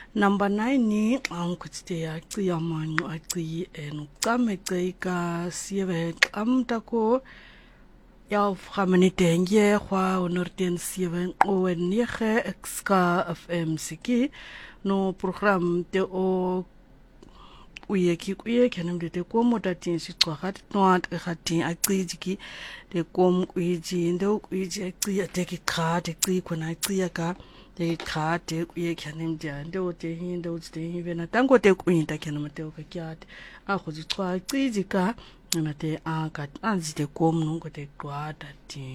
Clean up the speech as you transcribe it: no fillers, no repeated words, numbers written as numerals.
Number 9 ni angkutsite ya qiya manqu aqi enuqame qeika sieve qamtako ya framene dengie kwa onorten sieve owenige exka fm siki no program te o uyeki kenem de komo datin si twagat noat khati aqiji de kom uiji ndo uiji aqi ateki kha de qi kona aqi ka de kha de kenem de ndo de hindo de hivena tango de kuinta kenem de ka kyat a khoji twa aqiji ka na te a ka anzi de kom no ko de kwata ti